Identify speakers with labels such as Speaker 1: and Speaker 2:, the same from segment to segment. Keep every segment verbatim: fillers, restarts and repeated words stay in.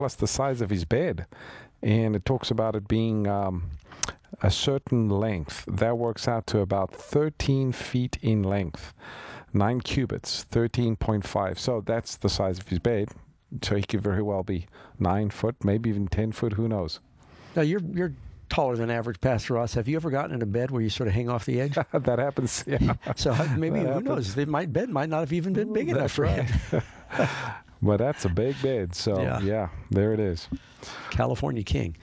Speaker 1: us the size of his bed, and it talks about it being um, a certain length. That works out to about thirteen feet in length, nine cubits, thirteen point five. So that's the size of his bed. So he could very well be nine foot, maybe even ten foot. Who knows?
Speaker 2: Now, you're you're taller than average, Pastor Ross. Have you ever gotten in a bed where you sort of hang off the edge?
Speaker 1: That happens, yeah.
Speaker 2: So maybe,
Speaker 1: That
Speaker 2: who
Speaker 1: happens.
Speaker 2: knows? The might, bed might not have even been big enough
Speaker 1: That's
Speaker 2: for
Speaker 1: right.
Speaker 2: him.
Speaker 1: But that's a big bed. So,
Speaker 2: Yeah.
Speaker 1: yeah, there it is.
Speaker 2: California king.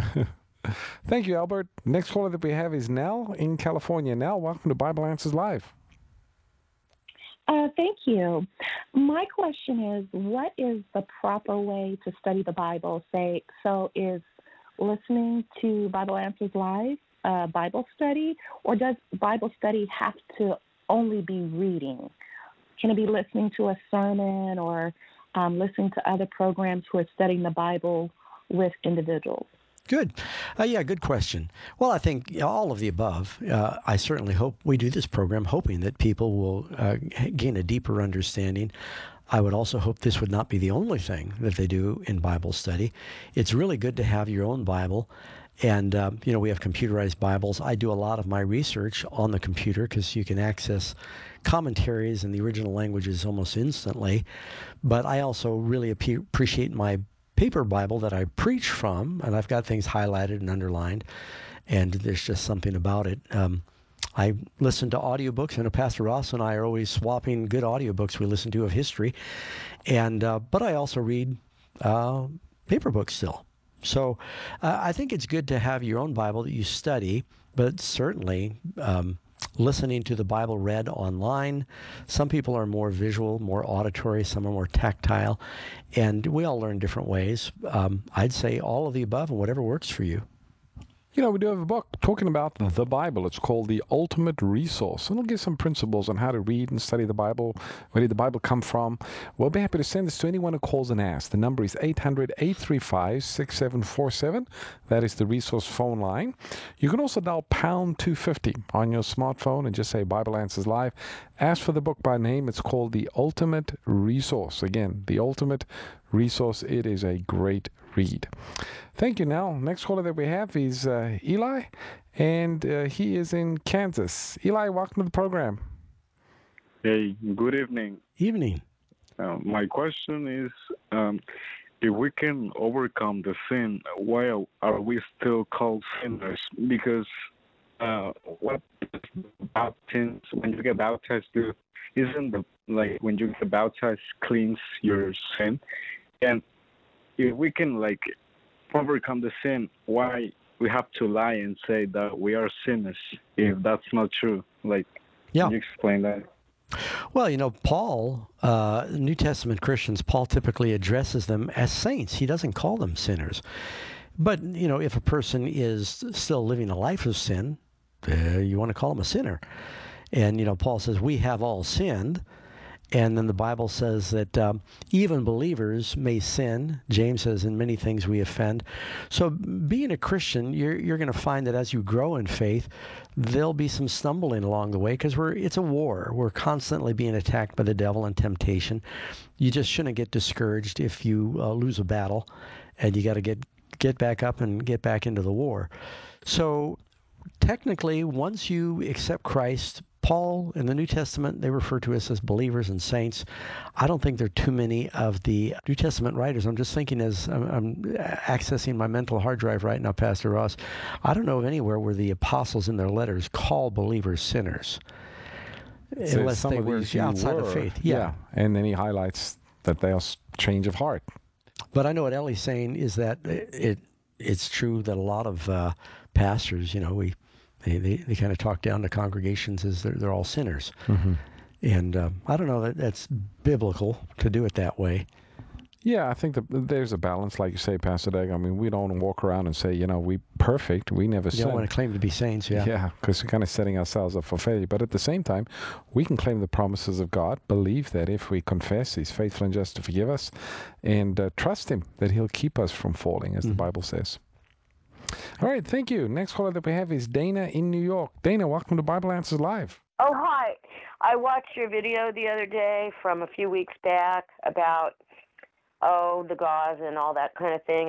Speaker 1: Thank you, Albert. Next caller that we have is Nell in California. Nell, welcome to Bible Answers Live.
Speaker 3: Uh, thank you. My question is, what is the proper way to study the Bible? Say, so is listening to Bible Answers Live uh, Bible study, or does Bible study have to only be reading? Can it be listening to a sermon or um, listening to other programs who are studying the Bible with individuals?
Speaker 2: Good. Uh, yeah, good question. Well, I think all of the above. Uh, I certainly hope we do this program hoping that people will uh, gain a deeper understanding. I would also hope this would not be the only thing that they do in Bible study. It's really good to have your own Bible. And, um, you know, we have computerized Bibles. I do a lot of my research on the computer because you can access commentaries in the original languages almost instantly. But I also really ap- appreciate my paper Bible that I preach from, and I've got things highlighted and underlined, and there's just something about it. Um, I listen to audiobooks. I know Pastor Ross and I are always swapping good audiobooks we listen to of history, and uh, but I also read uh, paper books still. So uh, I think it's good to have your own Bible that you study, but certainly um, listening to the Bible read online. Some people are more visual, more auditory, some are more tactile, and we all learn different ways. Um, I'd say all of the above and whatever works for you.
Speaker 1: You know, we do have a book talking about the Bible. It's called The Ultimate Resource. And it'll give some principles on how to read and study the Bible. Where did the Bible come from? We'll be happy to send this to anyone who calls and asks. The number is eight hundred, eight three five, six seven four seven. That is the resource phone line. You can also dial pound two fifty on your smartphone and just say Bible Answers Live. Ask for the book by name. It's called The Ultimate Resource. Again, The Ultimate Resource. It is a great read. Thank you, Nell. Next caller that we have is uh, Eli, and uh, he is in Kansas. Eli, welcome to the program.
Speaker 4: Hey, good evening.
Speaker 2: Evening.
Speaker 4: Uh, my question is, um, if we can overcome the sin, why are we still called sinners? Because uh, what baptism, when you get baptized, do isn't the like when you get baptized cleans your sin? And if we can like overcome the sin, why we have to lie and say that we are sinners if that's not true? Like,
Speaker 2: Yeah.
Speaker 4: can you explain that?
Speaker 2: Well, you know, Paul, uh, New Testament Christians, Paul typically addresses them as saints. He doesn't call them sinners. But, you know, if a person is still living a life of sin, uh, you want to call them a sinner. And, you know, Paul says, we have all sinned. And then the Bible says that um, even believers may sin. James says, in many things we offend. So being a Christian, you're you're going to find that as you grow in faith, there'll be some stumbling along the way because we're it's a war. We're constantly being attacked by the devil and temptation. You just shouldn't get discouraged if you uh, lose a battle, and you got to get get back up and get back into the war. So technically, once you accept Christ, Paul in the New Testament, they refer to us as believers and saints. I don't think there are too many of the New Testament writers. I'm just thinking as I'm, I'm accessing my mental hard drive right now, Pastor Ross. I don't know of anywhere where the apostles in their letters call believers sinners.
Speaker 1: So
Speaker 2: unless
Speaker 1: some
Speaker 2: they
Speaker 1: of
Speaker 2: were
Speaker 1: these you
Speaker 2: outside
Speaker 1: were,
Speaker 2: of faith. Yeah.
Speaker 1: yeah. And then he highlights that there's change of heart.
Speaker 2: But I know what Ellie's saying is that it it's true that a lot of uh, pastors, you know, we They, they, they kind of talk down to congregations as they're, they're all sinners.
Speaker 1: Mm-hmm.
Speaker 2: And um, I don't know that that's biblical to do it that way.
Speaker 1: Yeah, I think that there's a balance, like you say, Pastor Dag. I mean, we don't walk around and say, you know, we perfect, we never
Speaker 2: You
Speaker 1: sin.
Speaker 2: don't want to claim to be saints, yeah.
Speaker 1: Yeah, because we're kind of setting ourselves up for failure. But at the same time, we can claim the promises of God, believe that if we confess, He's faithful and just to forgive us, and uh, trust Him that He'll keep us from falling, as mm-hmm. the Bible says. All right, thank you. Next caller that we have is Dana in New York. Dana, welcome to Bible Answers Live.
Speaker 5: Oh, hi. I watched your video the other day from a few weeks back about oh, the gauze and all that kind of thing.